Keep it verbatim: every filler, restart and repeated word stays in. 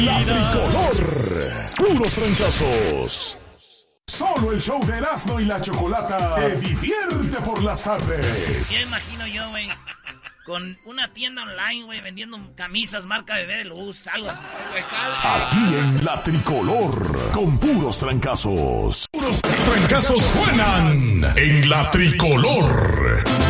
La Tricolor. Puros trancazos. Solo el show de Erasmo y la Chocolata te divierte por las tardes. Ya imagino yo, güey, con una tienda online, güey, vendiendo camisas marca Bebé de Luz, algo así. Aquí en La Tricolor, con puros trancazos. Puros trancazos suenan en La Tricolor.